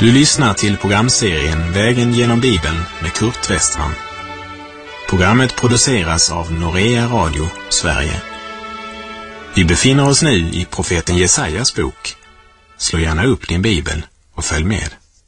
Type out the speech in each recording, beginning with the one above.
Du lyssnar till programserien Vägen genom Bibeln med Kurt Westman. Programmet produceras av Norea Radio, Sverige. Vi befinner oss nu i profeten Jesajas bok. Slå gärna upp din bibel och följ med.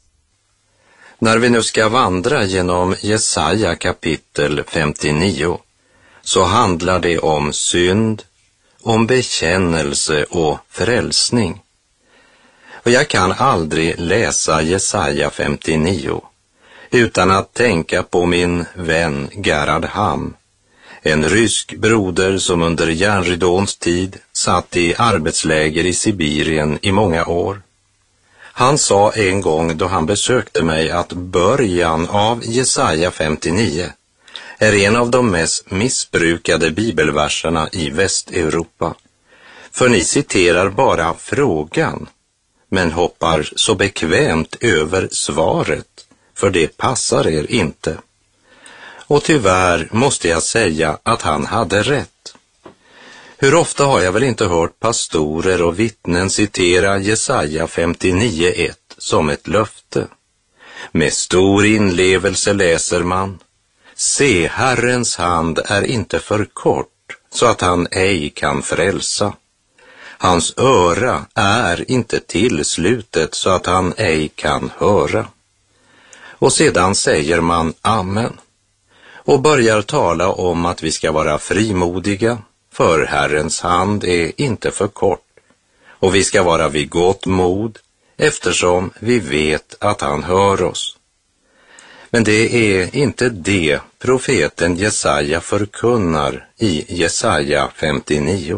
När vi nu ska vandra genom Jesaja kapitel 59 så handlar det om synd, om bekännelse och frälsning. Och jag kan aldrig läsa Jesaja 59 utan att tänka på min vän Gerhard Ham, en rysk broder som under järnridåns tid satt i arbetsläger i Sibirien i många år. Han sa en gång då han besökte mig att början av Jesaja 59 är en av de mest missbrukade bibelverserna i Västeuropa. För ni citerar bara frågan, men hoppar så bekvämt över svaret, för det passar er inte. Och tyvärr måste jag säga att han hade rätt. Hur ofta har jag väl inte hört pastorer och vittnen citera Jesaja 59:1 som ett löfte. Med stor inlevelse läser man: Se, Herrens hand är inte för kort så att han ej kan frälsa. Hans öra är inte tillslutet så att han ej kan höra. Och sedan säger man amen och börjar tala om att vi ska vara frimodiga, för Herrens hand är inte för kort, och vi ska vara vid gott mod eftersom vi vet att han hör oss. Men det är inte det profeten Jesaja förkunnar i Jesaja 59.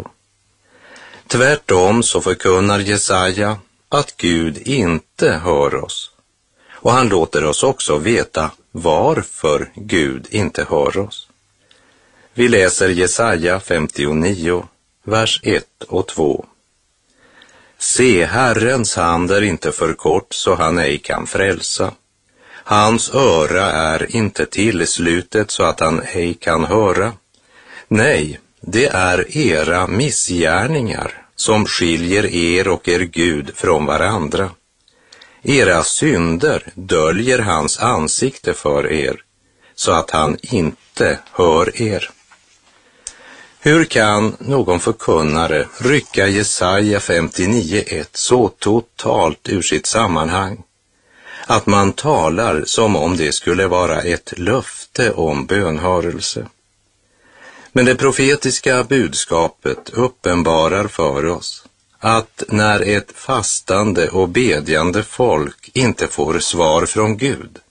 Tvärtom så förkunnar Jesaja att Gud inte hör oss. Och han låter oss också veta varför Gud inte hör oss. Vi läser Jesaja 59, vers 1 och 2. Se, Herrens hand är inte för kort så han ej kan frälsa. Hans öra är inte tillslutet så att han ej kan höra. Nej, det är era missgärningar som skiljer er och er Gud från varandra. Era synder döljer hans ansikte för er, så att han inte hör er. Hur kan någon förkunnare rycka Jesaja 59:1 så totalt ur sitt sammanhang att man talar som om det skulle vara ett löfte om bönhörelse? Men det profetiska budskapet uppenbarar för oss att när ett fastande och bedjande folk inte får svar från Gud,